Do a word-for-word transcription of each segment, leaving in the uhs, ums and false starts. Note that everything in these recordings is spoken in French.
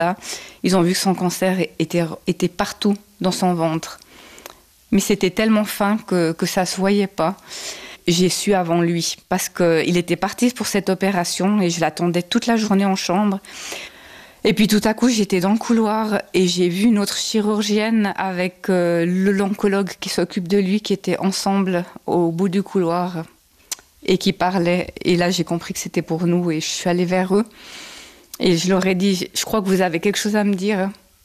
Là, ils ont vu que son cancer était, était partout dans son ventre. Mais c'était tellement fin que, que ça ne se voyait pas. J'ai su avant lui, parce qu'il était parti pour cette opération et je l'attendais toute la journée en chambre. Et puis tout à coup, j'étais dans le couloir et j'ai vu notre chirurgienne avec euh, l'oncologue qui s'occupe de lui, qui étaient ensemble au bout du couloir et qui parlaient. Et là, j'ai compris que c'était pour nous et je suis allée vers eux. Et je leur ai dit, je crois que vous avez quelque chose à me dire.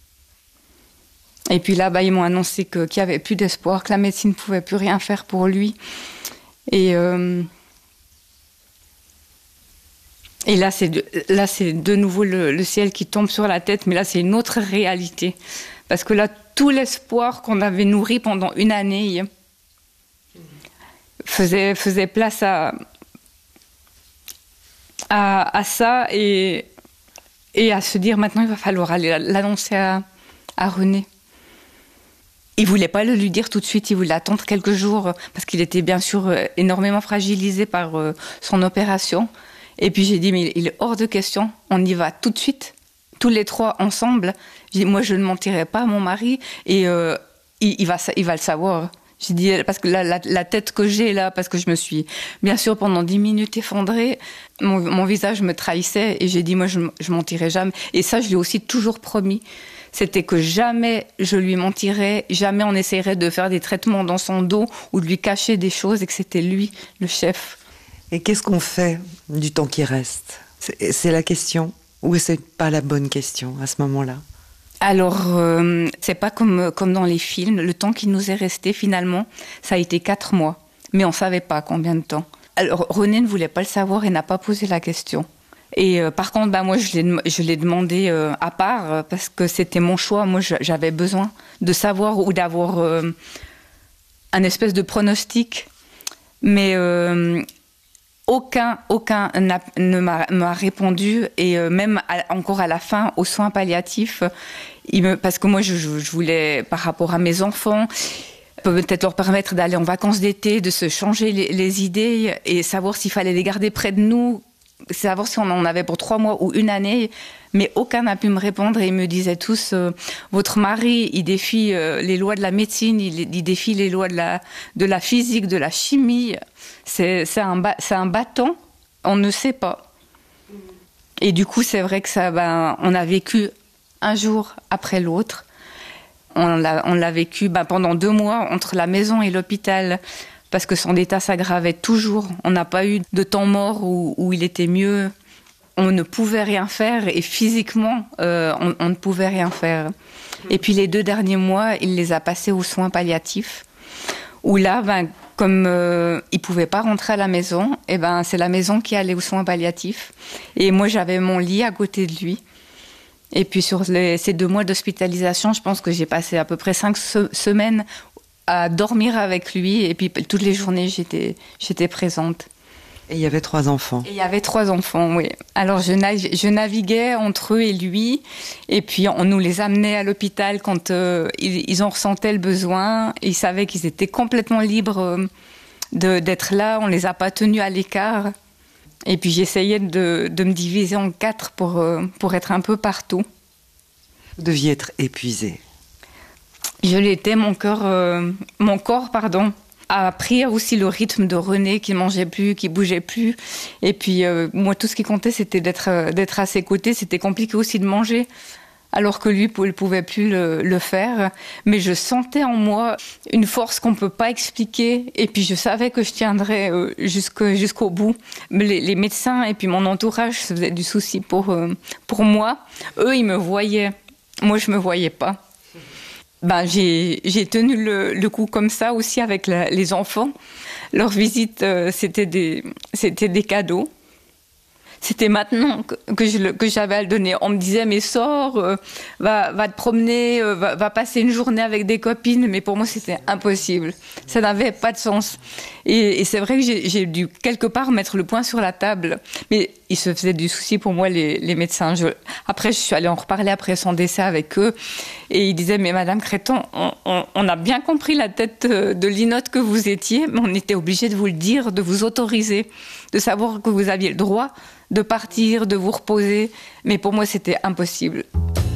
Et puis là, bah, ils m'ont annoncé que, qu'il n'y avait plus d'espoir, que la médecine ne pouvait plus rien faire pour lui. Et... Euh, Et là, c'est de, là, c'est de nouveau le, le ciel qui tombe sur la tête, mais là, c'est une autre réalité. Parce que là, tout l'espoir qu'on avait nourri pendant une année faisait, faisait place à, à, à ça et, et à se dire maintenant, il va falloir aller l'annoncer à, à René. Il ne voulait pas le lui dire tout de suite, il voulait attendre quelques jours, parce qu'il était bien sûr énormément fragilisé par son opération. Et puis j'ai dit, mais il est hors de question, on y va tout de suite, tous les trois ensemble. J'ai dit, moi je ne mentirai pas à mon mari et euh, il, il, va, il va le savoir. J'ai dit, parce que la, la, la tête que j'ai là, parce que je me suis bien sûr pendant dix minutes effondrée, mon, mon visage me trahissait et j'ai dit, moi je ne mentirai jamais. Et ça je lui ai aussi toujours promis, c'était que jamais je lui mentirais, jamais on essaierait de faire des traitements dans son dos ou de lui cacher des choses et que c'était lui le chef. Et qu'est-ce qu'on fait du temps qui reste ? c'est, c'est la question ou c'est pas la bonne question à ce moment-là ? Alors, euh, c'est pas comme, comme dans les films. Le temps qui nous est resté, finalement, ça a été quatre mois. Mais on savait pas combien de temps. Alors, René ne voulait pas le savoir et n'a pas posé la question. Et euh, par contre, bah, moi, je l'ai, je l'ai demandé euh, à part euh, parce que c'était mon choix. Moi, j'avais besoin de savoir ou d'avoir euh, un espèce de pronostic. Mais... Euh, Aucun, aucun n'a, ne m'a, m'a répondu et euh, même à, encore à la fin aux soins palliatifs, il me, parce que moi je, je voulais par rapport à mes enfants peut-être leur permettre d'aller en vacances d'été, de se changer les, les idées et savoir s'il fallait les garder près de nous, savoir si on en avait pour trois mois ou une année. Mais aucun n'a pu me répondre et ils me disaient tous euh, votre mari il défie euh, les lois de la médecine, il, il défie les lois de la, de la physique, de la chimie. C'est, c'est, un, c'est un bâton, on ne sait pas. Et du coup, c'est vrai que ça, ben, on a vécu un jour après l'autre. On l'a, on l'a vécu ben, pendant deux mois entre la maison et l'hôpital parce que son état s'aggravait toujours. On n'a pas eu de temps mort où, où il était mieux. On ne pouvait rien faire et physiquement, euh, on, on ne pouvait rien faire. Et puis les deux derniers mois, il les a passés aux soins palliatifs où là, ben, comme euh, il pouvait pas rentrer à la maison, et ben c'est la maison qui allait aux soins palliatifs. Et moi j'avais mon lit à côté de lui. Et puis sur les, ces deux mois d'hospitalisation, je pense que j'ai passé à peu près cinq se- semaines à dormir avec lui. Et puis toutes les journées j'étais j'étais présente. Et il y avait trois enfants. Et il y avait trois enfants, oui. Alors je, nav- je naviguais entre eux et lui, et puis on nous les amenait à l'hôpital quand euh, ils, ils en ressentaient le besoin. Ils savaient qu'ils étaient complètement libres euh, de, d'être là, on les a pas tenus à l'écart. Et puis j'essayais de, de me diviser en quatre pour, euh, pour être un peu partout. Vous deviez être épuisée. Je l'étais, mon cœur, euh, mon corps, pardon. A pris aussi le rythme de René qui ne mangeait plus, qui ne bougeait plus. Et puis, euh, moi, tout ce qui comptait, c'était d'être, euh, d'être à ses côtés. C'était compliqué aussi de manger, alors que lui ne pouvait plus le, le faire. Mais je sentais en moi une force qu'on ne peut pas expliquer. Et puis, je savais que je tiendrais euh, jusqu'au, jusqu'au bout. Mais les, les médecins et puis mon entourage se faisaient du souci pour, euh, pour moi. Eux, ils me voyaient. Moi, je ne me voyais pas. Ben, j'ai, j'ai tenu le, le coup comme ça aussi avec la, les enfants. Leur visite, euh, c'était, des, c'était des cadeaux. C'était maintenant que, que, je, que j'avais à le donner. On me disait, mais sors, euh, va, va te promener, euh, va, va passer une journée avec des copines. Mais pour moi, c'était impossible. Ça n'avait pas de sens. Et, et c'est vrai que j'ai, j'ai dû quelque part mettre le poing sur la table. Mais ils se faisaient du souci pour moi, les, les médecins. Je, après, je suis allée en reparler après son décès avec eux. Et ils disaient, mais Madame Créton, on, on, on a bien compris la tête de linotte que vous étiez, mais on était obligé de vous le dire, de vous autoriser, de savoir que vous aviez le droit de partir, de vous reposer. Mais pour moi, c'était impossible.